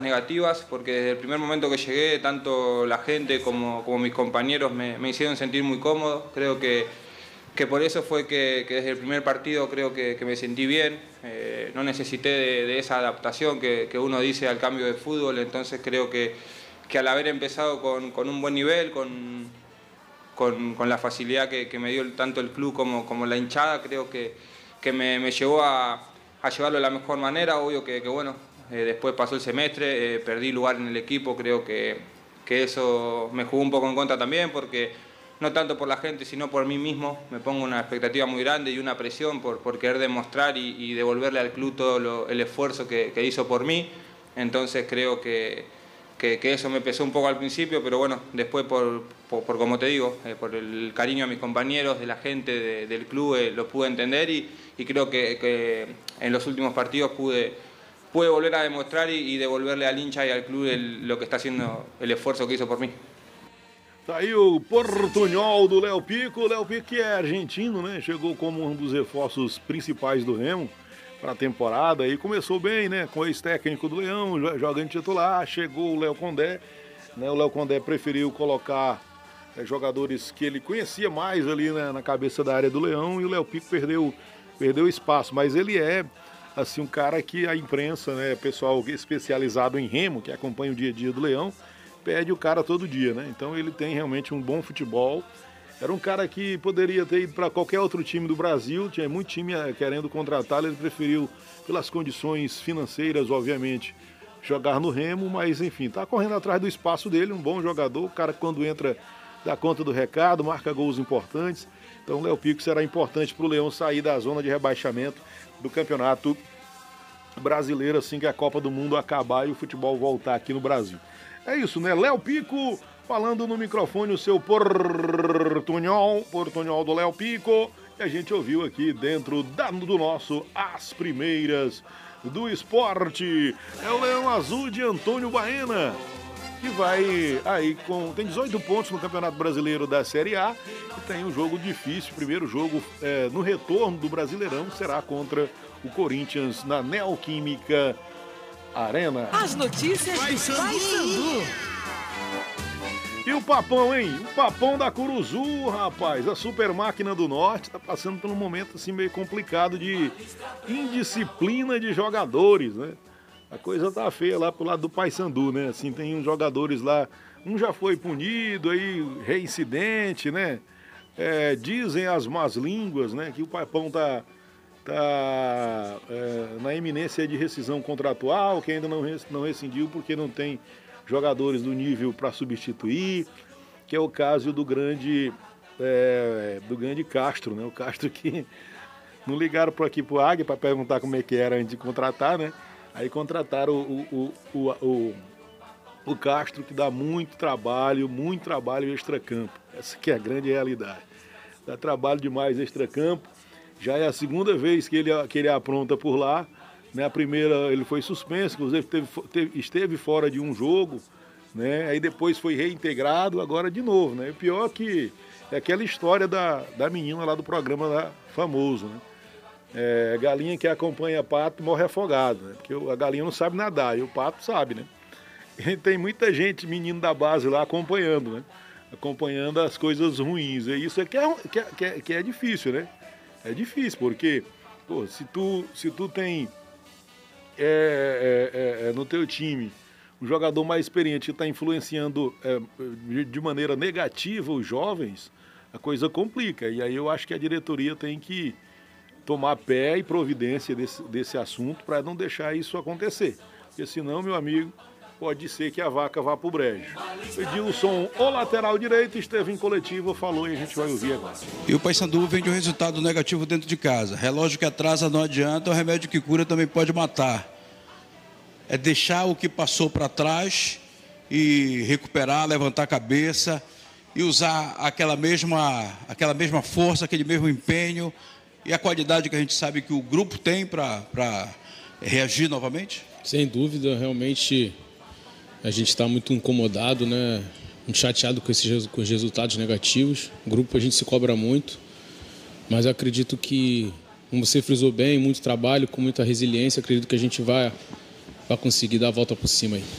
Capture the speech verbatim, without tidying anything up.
negativas, porque desde el primer momento que llegué, tanto la gente como, como mis compañeros me, me hicieron sentir muy cómodo. Creo que, que por eso fue que, que desde el primer partido creo que, que me sentí bien. Eh, no necesité de, de esa adaptación que, que uno dice al cambio de fútbol, entonces creo que, que al haber empezado con, con un buen nivel, con, con, con la facilidad que, que me dio tanto el club como, como la hinchada, creo que, que me, me llevó a, a llevarlo de la mejor manera. Obvio que, que bueno, Eh, después pasó el semestre, eh, perdí lugar en el equipo, creo que, que eso me jugó un poco en contra también, porque no tanto por la gente, sino por mí mismo. Me pongo una expectativa muy grande y una presión por, por querer demostrar y, y devolverle al club todo lo, el esfuerzo que, que hizo por mí. Entonces creo que, que, que eso me pesó un poco al principio, pero bueno, después por, por, por como te digo, eh, por el cariño a mis compañeros, de la gente, de, del club, eh, lo pude entender y, y creo que, que en los últimos partidos pude... pude volver a demostrar y, y devolverle al hincha y al club el, lo que está haciendo, el esfuerzo que hizo por mí. Tá aí o portunhol do Léo Pico. O Léo Pico, que é argentino, né? Chegou como um dos reforços principais do Remo para a temporada e começou bem, né? Com o ex-técnico do Leão, jogando titular. Chegou o Léo Condé, né? O Léo Condé preferiu colocar é, jogadores que ele conhecia mais ali, né, na cabeça da área do Leão, e o Léo Pico perdeu, perdeu espaço, mas ele é assim, um cara que a imprensa, né, pessoal especializado em Remo, que acompanha o dia a dia do Leão, pede o cara todo dia, né? Então ele tem realmente um bom futebol. Era um cara que poderia ter ido para qualquer outro time do Brasil, tinha muito time querendo contratá-lo, ele preferiu, pelas condições financeiras, obviamente, jogar no Remo, mas enfim, tá correndo atrás do espaço dele, um bom jogador, o cara que quando entra dá conta do recado, marca gols importantes. Então o Léo Pico será importante para o Leão sair da zona de rebaixamento do Campeonato Brasileiro assim que a Copa do Mundo acabar e o futebol voltar aqui no Brasil. É isso, né? Léo Pico falando no microfone o seu portunhol, portunhol do Léo Pico, que a gente ouviu aqui dentro da, do nosso As Primeiras do Esporte. É o Leão Azul de Antônio Baena, que vai aí com... tem dezoito pontos no Campeonato Brasileiro da Série A e tem um jogo difícil. O primeiro jogo é, no retorno do Brasileirão será contra o Corinthians na Neoquímica Arena. As notícias do Paysandu. E o Papão, hein? O Papão da Curuzu, rapaz. A super máquina do Norte tá passando por um momento assim meio complicado de indisciplina de jogadores, né? A coisa tá feia lá pro lado do Paysandu, né? Assim, tem uns jogadores lá, um já foi punido, aí reincidente, né? É, dizem as más línguas, né? Que o Papão tá, tá é, na iminência de rescisão contratual, que ainda não, não rescindiu porque não tem jogadores do nível para substituir, que é o caso do grande, é, do grande Castro, né? O Castro que não ligaram por aqui pro Águia para perguntar como é que era antes de contratar, né? Aí contrataram o, o, o, o, o Castro, que dá muito trabalho, muito trabalho extracampo. Essa que é a grande realidade. Dá trabalho demais extracampo. Já é a segunda vez que ele, que ele apronta por lá. Né? A primeira ele foi suspenso, inclusive teve, teve, esteve fora de um jogo. Né? Aí depois foi reintegrado, agora de novo. Né? O pior que é aquela história da, da menina lá do programa lá, famoso, né? É, galinha que acompanha pato morre afogado, né? Porque a galinha não sabe nadar e o pato sabe, né? E tem muita gente, menino da base lá, acompanhando, né? Acompanhando as coisas ruins. E isso é que é, que é, que é, que é difícil, né? É difícil, porque pô, se, tu, se tu tem é, é, é, no teu time um jogador mais experiente que está influenciando é, de maneira negativa os jovens, a coisa complica. E aí eu acho que a diretoria tem que tomar pé e providência desse, desse assunto para não deixar isso acontecer. Porque senão, meu amigo, pode ser que a vaca vá pro brejo. Edilson, o lateral direito, esteve em coletiva, falou e a gente vai ouvir agora. E o Paysandu vem de um resultado negativo dentro de casa. Relógio que atrasa não adianta, o remédio que cura também pode matar. É deixar o que passou para trás e recuperar, levantar a cabeça e usar aquela mesma, aquela mesma força, aquele mesmo empenho e a qualidade que a gente sabe que o grupo tem para reagir novamente? Sem dúvida, realmente a gente está muito incomodado, né? Muito chateado com, esses, com os resultados negativos. O grupo a gente se cobra muito, mas eu acredito que, como você frisou bem, muito trabalho, com muita resiliência, acredito que a gente vai para conseguir dar a volta por cima aí.